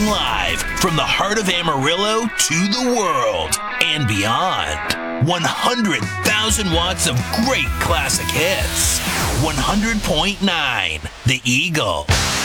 broadcasting live from the heart of Amarillo to the world and beyond. 100,000 watts of great classic hits. 100.9 The Eagle.